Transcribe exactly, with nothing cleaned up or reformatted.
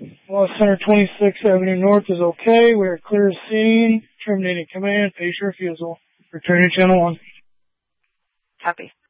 Lost Center twenty-sixth Avenue North is okay. We are clear of scene. Terminating command. Pace refusal. Returning channel one. Copy.